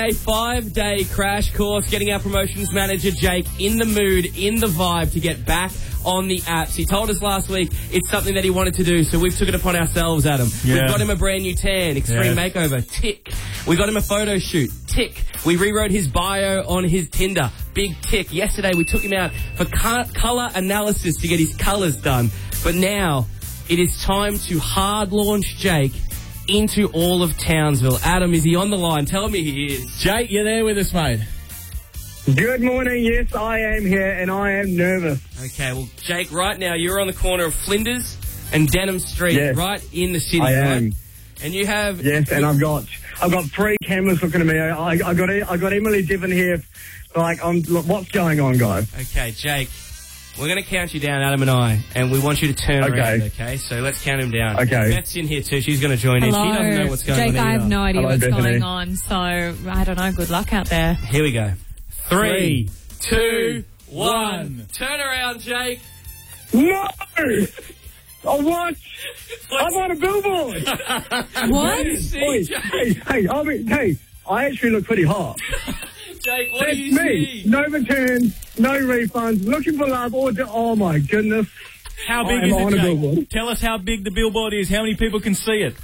A 5-day crash course, getting our promotions manager, Jake, in the mood, in the vibe to get back on the apps. He told us last week it's something that he wanted to do, so we've took it upon ourselves, Adam. Yeah. We've got him a brand new tan, extreme makeover, tick. We got him a photo shoot, tick. We rewrote his bio on his Tinder, big tick. Yesterday we took him out for colour analysis to get his colours done. But now it is time to hard launch Jake into all of Townsville. Adam, is he on the line? Tell me he is. Jake, you're there with us, mate. Good morning. Yes, I am here, and I am nervous. Okay, well, Jake, right now you're on the corner of Flinders and Denham Street, Yes. right in the city. I right? am. And you have... Yes, and I've got 3 cameras looking at me. I got Emily Diven here. Like, what's going on, guys? Okay, Jake, we're going to count you down, Adam and I, and we want you to turn around, okay? So let's count him down. Okay. Beth's in here too. She's going to join Hello. in. She doesn't know what's going Jake, on I have no idea Hello, what's Bethany. going on, so I don't know. Good luck out there. Here we go. 3, 2, 1. 1. Turn around, Jake. No! Oh, what? I'm on a billboard. What? See, Jake? Hey, I actually look pretty hot. Jake, what That's do you me. see? No returns, no refunds, looking for love. Oh my goodness. How big I'm is on it, a Jake? billboard. Tell us how big the billboard is. How many people can see it?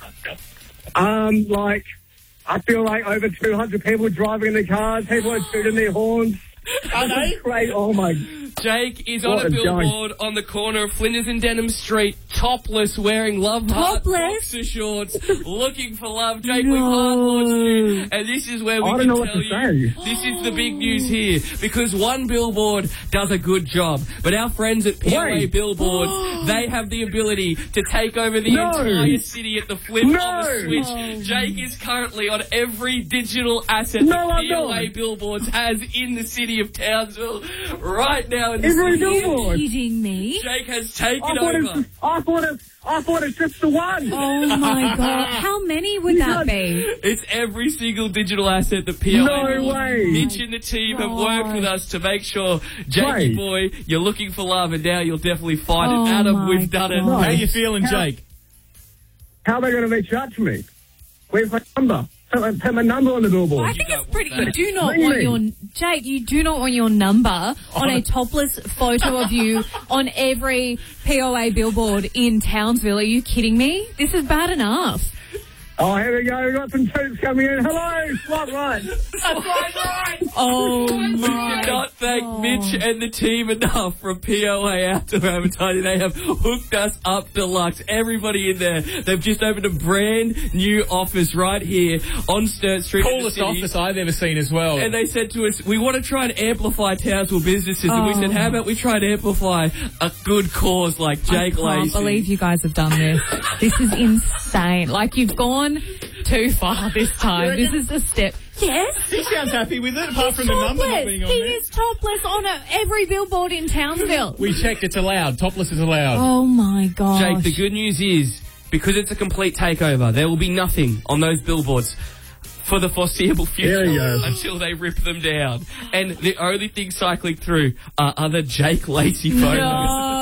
Like, I feel like over 200 people driving in their cars, people are tooting their horns. Are they? Great, oh my. Jake is on What a a billboard on the corner of Flinders and Denham Street, topless, wearing love heart Topless? boxer shorts, looking for love. Jake, we've hard launched you, and this is where we I can don't know what tell to you say. this is the big news here, because one billboard does a good job, but our friends at POA Wait. Billboards, they have the ability to take over the No. entire city at the flip of No. the switch. Jake is currently on every digital asset No, that I'm POA not. Billboards has in the city of Townsville right now in the Every city. billboard. Kidding me? Jake has taken I thought it's just the one. Oh my god! How many would that be? It's every single digital asset that POA No way. Mitch and the team have worked with us to make sure, Great. Jakey boy, you're looking for love, and now you'll definitely find Oh it. Adam, my we've done it. God. How you feeling, How- Jake? How are they going to reach out to me? Where's my number? Put my number on the billboard. I think it's pretty. You do not Ring want me. your Jake. You do not want your number on a topless photo of you on every POA billboard in Townsville. Are you kidding me? This is bad enough. Oh, here we go. We've got some toots coming in. Hello, SWAT right. Oh We my! cannot thank Mitch and the team enough from POA Outdoor Advertising. They have hooked us up deluxe. Everybody in there. They've just opened a brand new office right here on Sturt Street. in the Coolest city. office I've ever seen as well. And they said to us, we want to try and amplify Townsville businesses. And we said, how about we try and amplify a good cause like Jake I can't Lacey? believe you guys have done this. This is insane. Like, you've gone too far this time. This is a step. Yes. He sounds happy with it, apart He's from the number not topless. being on He there. is topless on every billboard in Townsville. We checked, it's allowed. Topless is allowed. Oh my gosh. Jake, the good news is, because it's a complete takeover, there will be nothing on those billboards for the foreseeable future There you go. until they rip them down. And the only thing cycling through are other Jake Lacey photos. No.